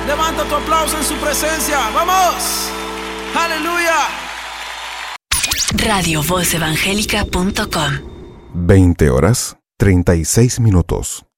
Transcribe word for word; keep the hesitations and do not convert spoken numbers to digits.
Levanta tu aplauso en su presencia. ¡Vamos! ¡Aleluya! radio voz evangélica punto com. veinte horas, treinta y seis minutos.